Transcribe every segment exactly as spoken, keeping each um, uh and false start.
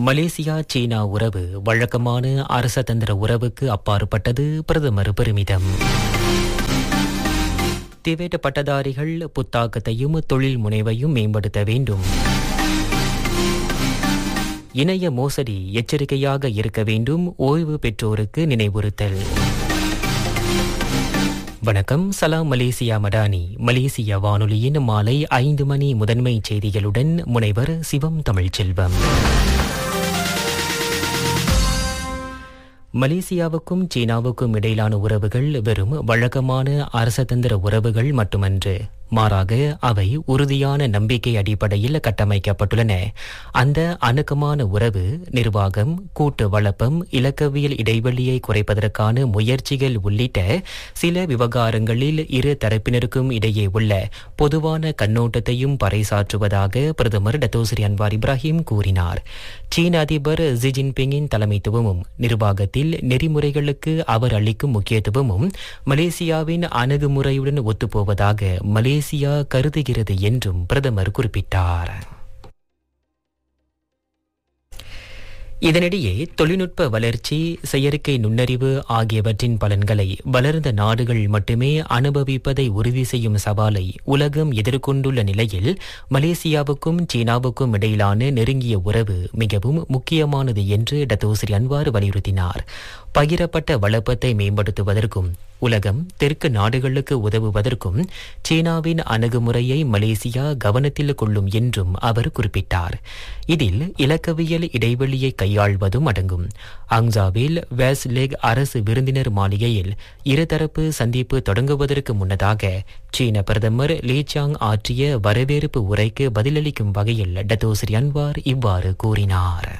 Malaysia சீனா உறவு வழக்கமான அரசதந்திர உறவுக்கு அப்பாற்பட்டது, பிரதமர் பெருமிதம். திவேட் பட்டதாரிகள் புத்தாக்கத்தையும் தொழில் முனைவையும் மேம்படுத்த வேண்டும். இணைய மோசடி எச்சரிக்கையாக இருக்க வேண்டும், ஓய்வு பெற்றோருக்கு நினைவுறுத்தல். வணக்கம், சலாம் மலேசியா மடானி. மலேசியா வானொலியின் மாலை ஐந்து மணி முதன்மை செய்திகளுடன் முனைவர் சிவம் தமிழ்ச்செல்வம். மலேசியாவுக்கும் சீனாவுக்கும் இடையிலான உறவுகள் வெறும் வழக்கமான அரசதந்திர உறவுகள் மட்டுமன்று, மாறாக அவை உறுதியான நம்பிக்கை அடிப்படையில் கட்டமைக்கப்பட்டுள்ளன. அந்த அணுக்கமான உறவு நிர்வாகம், கூட்டு வளப்பம், இலக்கவியல் இடைவெளியை குறைப்பதற்கான முயற்சிகள் உள்ளிட்ட சில விவகாரங்களில் இரு தரப்பினருக்கும் இடையே உள்ள பொதுவான கண்ணோட்டத்தையும் பறைசாற்றுவதாக பிரதமர் டத்தோஸ்ரீ அன்வார் இப்ராஹிம் கூறினார். சீன அதிபர் ஜி ஜின்பிங்கின் தலைமைத்துவமும் நிர்வாகத்தில் நெறிமுறைகளுக்கு அவர் அளிக்கும் முக்கியத்துவமும் மலேசியாவின் அணுகுமுறையுடன் ஒத்துப்போவதாக மலேசியா கருதுகிறது என்றும் பிரதமர் குறிப்பிட்டார். இதனிடையே தொழில்நுட்ப வளர்ச்சி, செயற்கை நுண்ணறிவு ஆகியவற்றின் பலன்களை வளர்ந்த நாடுகள் மட்டுமே அனுபவிப்பதை உறுதி செய்யும் சவாலை உலகம் எதிர்கொண்டுள்ள நிலையில் மலேசியாவுக்கும் சீனாவுக்கும் இடையிலான நெருங்கிய உறவு மிகவும் முக்கியமானது என்று டத்தோஸ்ரீ அன்வார் வலியுறுத்தினார். பகிரப்பட்ட வளப்பத்தை மேம்படுத்துவதற்கும் உலகம் தெற்கு நாடுகளுக்கு உதவுவதற்கும் சீனாவின் அணுகுமுறையை மலேசியா கவனத்தில் கொள்ளும் என்றும் அவர் குறிப்பிட்டார். இதில் இலக்கவியல் இடைவெளியை கையாள்வதும் அடங்கும். அங்சாவில் வேஸ்லேக் அரசு விருந்தினர் மாளிகையில் இருதரப்பு சந்திப்பு தொடங்குவதற்கு முன்னதாக சீன பிரதமர் லீ சாங் ஆற்றிய வரவேற்பு உரைக்கு பதிலளிக்கும் வகையில் டத்தோஸ்ரீ அன்வார் இவ்வாறு கூறினார்.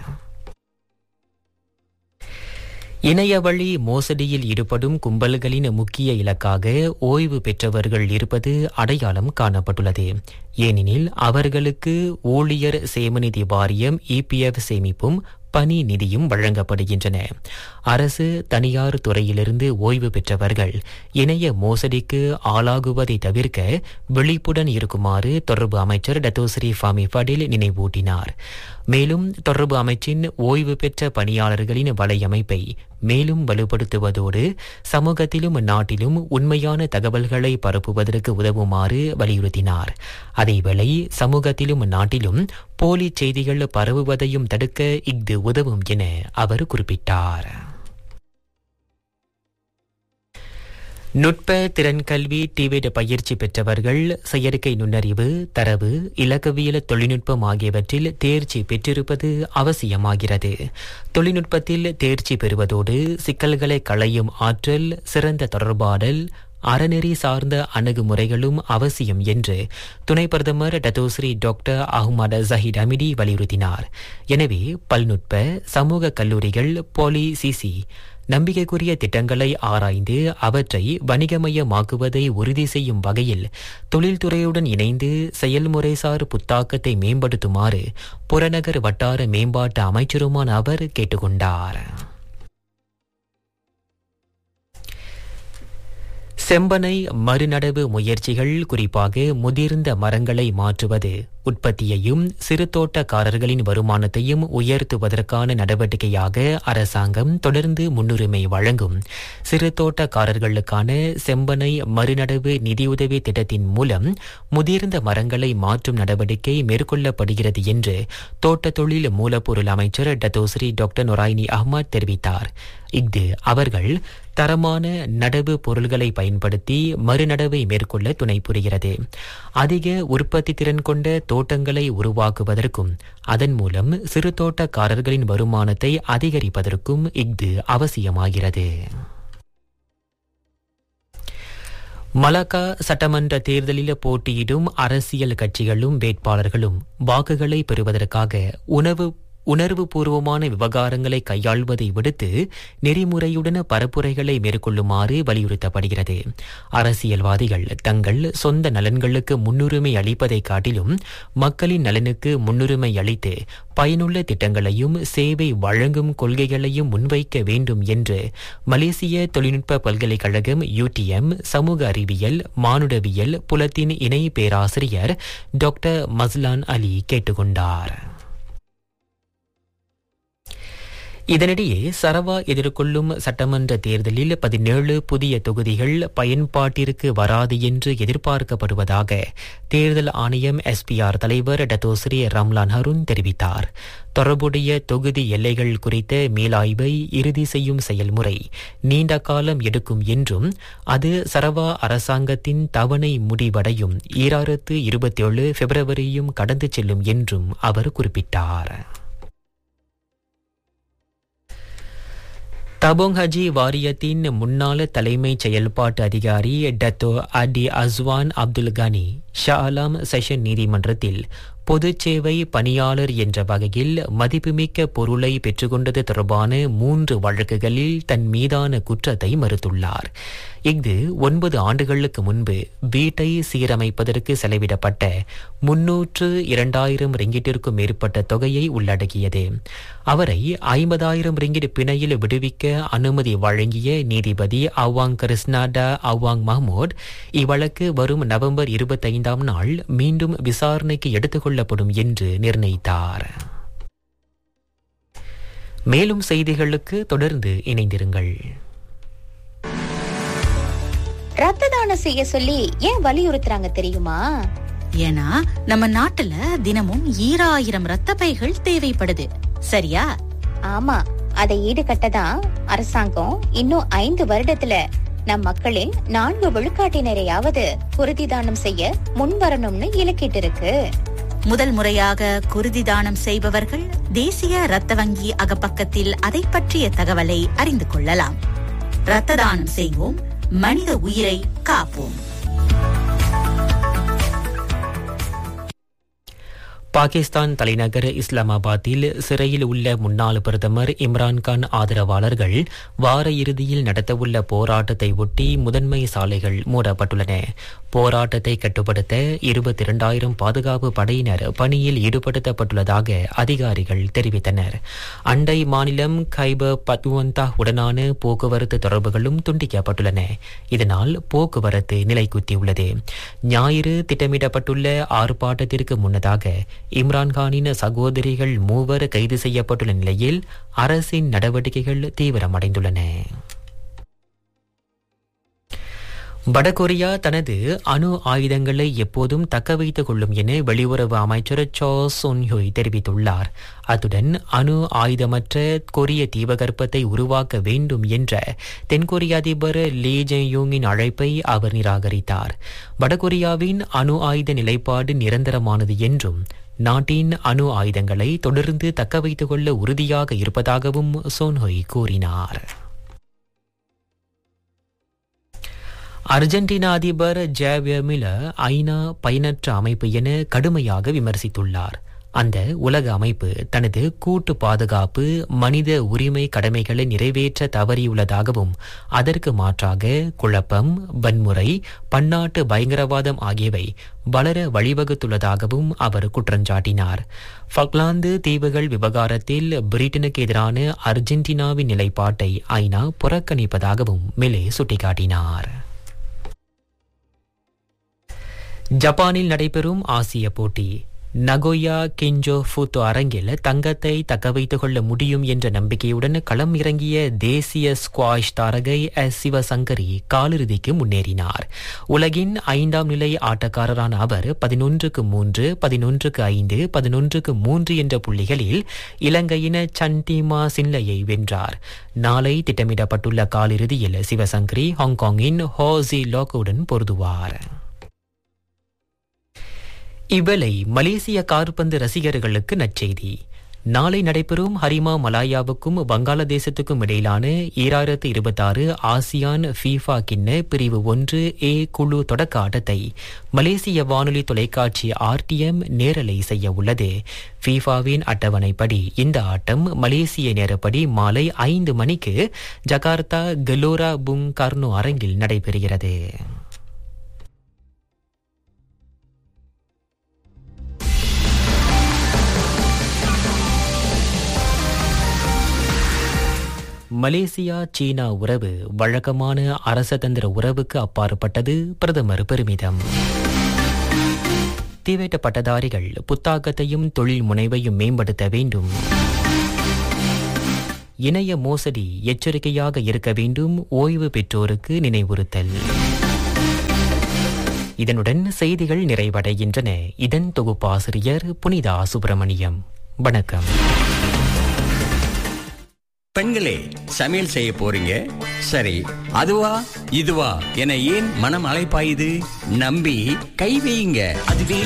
இணையவழி மோசடியில் ஈடுபடும் கும்பல்களின் முக்கிய இலக்காக ஓய்வு பெற்றவர்கள் இருப்பது அடையாளம் காணப்பட்டுள்ளது. ஏனெனில் அவர்களுக்கு ஊழியர் சேமநிதி வாரியம் இபிஎஃப் சேமிப்பும் பணி நிதியும் வழங்கப்படுகின்றன. அரசு தனியார் துறையிலிருந்து ஓய்வு பெற்றவர்கள் இணைய மோசடிக்கு ஆளாகுவதை தவிர்க்க விழிப்புடன் இருக்குமாறு தொடர்பு அமைச்சர் டத்தோஸ்ரீ ஃபாமி ஃபடில் நினைவூட்டினார். மேலும் தொடர்பு அமைச்சின் ஓய்வு பெற்ற பணியாளர்களின் வலையமைப்பை மேலும் வலுப்படுத்துவதோடு சமூகத்திலும் நாட்டிலும் உண்மையான தகவல்களை பரப்புவதற்கு உதவுமாறு வலியுறுத்தினார். அதேவேளை சமூகத்திலும் நாட்டிலும் போலி செய்திகள் பரவுவதையும் தடுக்க இஃது உதவும் என அவர் குறிப்பிட்டார். நுட்ப திறன் கல்வி டிவேட் பயிற்சி பெற்றவர்கள் செயற்கை நுண்ணறிவு, தரவு, இலக்கவியல் தொழில்நுட்பம் ஆகியவற்றில் தேர்ச்சி பெற்றிருப்பது அவசியமாகிறது. தொழில்நுட்பத்தில் தேர்ச்சி பெறுவதோடு சிக்கல்களை களையும் ஆற்றல், சிறந்த தொடர்பாடல், அறநெறி சார்ந்த அணுகுமுறைகளும் அவசியம் என்று துணை பிரதமர் டத்தோஸ்ரீ டாக்டர் அஹ்மத் ஜஹீத் அமிடி வலியுறுத்தினார். எனவே பல்நுட்ப சமூக கல்லூரிகள் பாலி சிசி நம்பிக்கைக்குரிய திட்டங்களை ஆராய்ந்து அவற்றை வணிகமயமாக்குவதை உறுதி செய்யும் வகையில் தொழில்துறையுடன் இணைந்து செயல்முறைசார் புத்தாக்கத்தை மேம்படுத்துமாறு புறநகர் வட்டார மேம்பாட்டு அமைச்சருமான அவர் கேட்டுக்கொண்டார். செம்பனை மறுநடவு முயற்சிகள் குறிப்பாக முதிர்ந்த மரங்களை மாற்றுவது, உற்பத்தியையும் சிறுதோட்டக்காரர்களின் வருமானத்தையும் உயர்த்துவதற்கான நடவடிக்கையாக அரசாங்கம் தொடர்ந்து முன்னுரிமை வழங்கும் சிறுதோட்டக்காரர்களுக்கான செம்பனை மறுநடவு நிதியுதவி திட்டத்தின் மூலம் முதிர்ந்த மரங்களை மாற்றும் நடவடிக்கை மேற்கொள்ளப்படுகிறது என்று தோட்ட தொழில் மூலப்பொருள் அமைச்சர் டத்தோஸ்ரீ டாக்டர் நொராய்னி அஹ்மத் தெரிவித்தார். இஃது அவர்கள் தரமான நடவு பொருள்களை பயன்படுத்தி மறுநடவை மேற்கொள்ள துணை புரிகிறது. அதிக உற்பத்தி திறன் கொண்ட தோட்டங்களை உருவாக்குவதற்கும் அதன் மூலம் சிறு தோட்டக்காரர்களின் வருமானத்தை அதிகரிப்பதற்கும் இஃது அவசியமாகிறது. மலாக்கா சட்டமன்ற தேர்தலில் போட்டியிடும் அரசியல் கட்சிகளும் வேட்பாளர்களும் வாக்குகளை பெறுவதற்காக உணவு உணர்வு பூர்வமான விவகாரங்களை கையாள்வதை விடுத்து நெறிமுறையுடன் பரப்புரைகளை மேற்கொள்ளுமாறு வலியுறுத்தப்படுகிறது. அரசியல்வாதிகள் தங்கள் சொந்த நலன்களுக்கு முன்னுரிமை அளிப்பதை காட்டிலும் மக்களின் நலனுக்கு முன்னுரிமை அளித்து பயனுள்ள திட்டங்களையும் சேவை வழங்கும் கொள்கைகளையும் முன்வைக்க வேண்டும் என்று மலேசிய தொழில்நுட்ப பல்கலைக்கழகம் யூடிஎம் சமூக அறிவியல் மானுடவியல் புலத்தின் இணை பேராசிரியர் டாக்டர் மஸ்லான் அலி கேட்டுக்கொண்டார். இதனிடையே சரவா எதிர்கொள்ளும் சட்டமன்ற தேர்தலில் பதினேழு புதிய தொகுதிகள் பயன்பாட்டிற்கு வராது என்று எதிர்பார்க்கப்படுவதாக தேர்தல் ஆணையம் எஸ்பிஆர் தலைவர் டத்தோஸ்ரீ ரம்லான் ஹருன் தெரிவித்தார். தொடர்புடைய தொகுதி எல்லைகள் குறித்த மேலாய்வை இறுதி செய்யும் செயல்முறை நீண்ட காலம் எடுக்கும் என்றும் அது சரவா அரசாங்கத்தின் தவணை முடிவடையும் ஈராயிரத்து இருபத்தி ஏழு பிப்ரவரியும் கடந்து செல்லும் என்றும் அவர் குறிப்பிட்டார். தபோங் ஹஜி வாரியத்தின் முன்னாள் தலைமைச் செயல்பாட்டு அதிகாரி டத்தோ அடி அஸ்வான் அப்துல் கனி ஷா அலாம் செஷன் நீதிமன்றத்தில் பொதுச் சேவை பணியாளர் என்ற வகையில் மதிப்புமிக்க பொருளை பெற்றுக்கொண்டது தொடர்பான மூன்று வழக்குகளில் தன் மீதான குற்றத்தை மறுத்துள்ளார். இஃது ஒன்பது ஆண்டுகளுக்கு முன்பு வீட்டை சீரமைப்பதற்கு செலவிடப்பட்ட முன்னூற்று இரண்டாயிரம் ரிங்கிட்டிற்கும் மேற்பட்ட தொகையை உள்ளடக்கியது. அவரை ஐம்பதாயிரம் ரிங்கிட் பிணையில் விடுவிக்க அனுமதி வழங்கிய நீதிபதி அவாங் கிருஷ்ணாடா அவாங் மஹ்மூட் இவ்வழக்கு வரும் நவம்பர் இருபத்தைந்தாம் நாள் மீண்டும் விசாரணைக்கு எடுத்துக் கொள்ளப்படும் என்று நிர்ணயித்தார். மேலும் செய்திகளுக்கு தொடர்ந்து இணைந்திருங்கள். ரத்த தானம் செய்ய சொல்லி ஏன் வலியுறுத்துறாங்க தெரியுமா? ஏன்னா நம்ம நாட்டுல தினமும் ஈராயிரம் ரத்த பைகள் தேவைப்படுது. சரியா? ஆமா, அதை ஈடுகட்டதான் அரசாங்கம் இன்னும் ஐந்து வருடத்துல நம் மக்களின் நான்கு விழுக்காட்டினரையாவது குருதி தானம் செய்ய முன்வரணும்னு இலக்கிட்டு இருக்கு. முதல் முறையாக குருதி தானம் செய்பவர்கள் தேசிய ரத்த வங்கி அகப்பக்கத்தில் அதை பற்றிய தகவலை அறிந்து கொள்ளலாம். ரத்த தானம் செய்வோம், மனித உயிரை காப்போம். பாகிஸ்தான் தலைநகர் இஸ்லாமாபாத்தில் சிறையில் உள்ள முன்னாள் பிரதமர் இம்ரான்கான் ஆதரவாளர்கள் வார இறுதியில் நடத்தவுள்ள போராட்டத்தை ஒட்டி முதன்மை சாலைகள் மூடப்பட்டுள்ளன. போராட்டத்தை கட்டுப்படுத்த இருபத்தி இரண்டாயிரம் பாதுகாப்பு படையினர் பணியில் ஈடுபடுத்தப்பட்டுள்ளதாக அதிகாரிகள் தெரிவித்தனர். அண்டை மாநிலம் கைபர் பத்வந்தா உடனான போக்குவரத்து தொடர்புகளும் துண்டிக்கப்பட்டுள்ளன. இதனால் போக்குவரத்து நிலைக்குத்தியுள்ளது. ஞாயிறு திட்டமிடப்பட்டுள்ள ஆர்ப்பாட்டத்திற்கு முன்னதாக இம்ரான்கானின் சகோதரிகள் மூவர் கைது செய்யப்பட்டுள்ள நிலையில் அரசின் நடவடிக்கைகள் தீவிரமடைந்துள்ளன. வடகொரியா தனது அணு ஆயுதங்களை எப்போதும் தக்க வைத்துக் கொள்ளும் என வெளியுறவு அமைச்சர் சோ சுன் ஹுய் தெரிவித்துள்ளார். அத்துடன் அணு ஆயுதமற்ற கொரிய தீபகற்பத்தை உருவாக்க வேண்டும் என்ற தென்கொரிய அதிபர் லீ ஜெ-யூங்கின் அழைப்பை அவர் நிராகரித்தார். வடகொரியாவின் அணு ஆயுத நிலைப்பாடு நிரந்தரமானது என்றும் நாட்டின் அணு ஆயுதங்களை தொடர்ந்து தக்க வைத்துக் கொள்ள உறுதியாக இருப்பதாகவும் சோன்ஹொய் கூறினார். அர்ஜென்டினா அதிபர் ஜேவியர் மில்லர் ஐநா பயனற்ற அமைப்பு என கடுமையாக விமர்சித்துள்ளார். அந்த உலக அமைப்பு தனது கூட்டு பாதுகாப்பு மனித உரிமை கடமைகளை நிறைவேற்ற தவறியுள்ளதாகவும் அதற்கு மாற்றாக குழப்பம், வன்முறை, பன்னாட்டு பயங்கரவாதம் ஆகியவை வளர வழிவகுத்துள்ளதாகவும் அவர் குற்றஞ்சாட்டினார். ஃபக்லாந்து தீவுகள் விவகாரத்தில் பிரிட்டனுக்கு எதிரான அர்ஜென்டினாவின் நிலைப்பாட்டை ஐநா புறக்கணிப்பதாகவும் மிலே சுட்டிக்காட்டினார். ஜப்பானில் நடைபெறும் ஆசிய போட்டி நகோயா கெஞ்சோ ஃபூத்தோ அரங்கில் தங்கத்தை தக்க வைத்துக் கொள்ள முடியும் என்ற நம்பிக்கையுடன் களம் இறங்கிய தேசிய ஸ்குவாஷ் தாரகை எஸ் சிவசங்கரி காலிறுதிக்கு முன்னேறினார். உலகின் ஐந்தாம் நிலை ஆட்டக்காரரான அவர் பதினொன்றுக்கு மூன்று, பதினொன்றுக்கு ஐந்து, பதினொன்றுக்கு மூன்று என்ற புள்ளிகளில் இலங்கையின் சன்டிமா சின்லையை வென்றார். நாளை திட்டமிடப்பட்டுள்ள காலிறுதியில் சிவசங்கரி ஹாங்காங்கின் ஹோ ஜி லோக்குடன் பொருதுவார். இவ்வேளை மலேசிய காற்பந்து ரசிகர்களுக்கு நற்செய்தி. நாளை நடைபெறும் ஹரிமா மலாயாவுக்கும் வங்காளதேசத்துக்கும் இடையிலான ஈராயிரத்து இருபத்தி ஆறு ஆசியான் ஃபீஃபா கிண்ண பிரிவு ஒன்று ஏ குழு தொடக்க ஆட்டத்தை மலேசிய வானொலி தொலைக்காட்சி ஆர்டிஎம் நேரலை செய்ய உள்ளது. ஃபீஃபாவின் அட்டவணைப்படி இந்த ஆட்டம் மலேசிய நேரப்படி மாலை ஐந்து மணிக்கு ஜகார்த்தா கெலோரா புங் கர்னோ அரங்கில் நடைபெறுகிறது. மலேசியா சீனா உறவு வழக்கமான அரசதந்திர உறவுக்கு அப்பாற்பட்டது, பிரதமர் பெருமிதம். தீவேட்ட பட்டதாரிகள் புத்தாக்கத்தையும் தொழில் முனைவையும் மேம்படுத்த வேண்டும். இணைய மோசடி எச்சரிக்கையாக இருக்க வேண்டும், ஓய்வு பெற்றோருக்கு நினைவுறுத்தல். இதனுடன் செய்திகள் நிறைவடைகின்றன. இதன் தொகுப்பாசிரியர் புனிதா சுப்பிரமணியம். வணக்கம். பெண்களே, சமையல் செய்ய போறீங்க, சரி அதுவா இதுவா என ஏன் மனம் அலைப்பாயுது? நம்பி கை வையுங்க, அதுவே